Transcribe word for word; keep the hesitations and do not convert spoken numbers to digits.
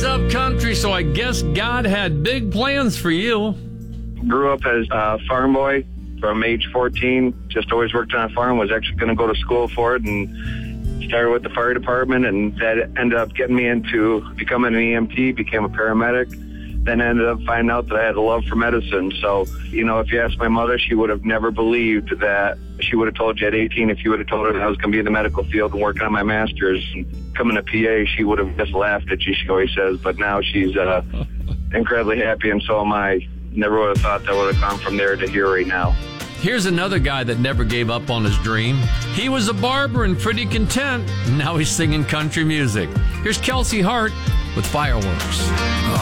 Raised up country, so I guess God had big plans for you. Grew up as a farm boy from age fourteen. Just always worked on a farm. Was actually going to go to school for it, and started with the fire department, and that ended up getting me into becoming an E M T, became a paramedic. Then ended up finding out that I had a love for medicine. So, you know, if you asked my mother, she would have never believed that. She would have told you at eighteen, if you would have told her that I was going to be in the medical field and working on my master's and becoming a P A, she would have just laughed at you, she always says. But now she's uh, incredibly happy, and so am I. Never would have thought that would have gone from there to here right now. Here's another guy that never gave up on his dream. He was a barber and pretty content. Now he's singing country music. Here's Kelsey Hart with Fireworks.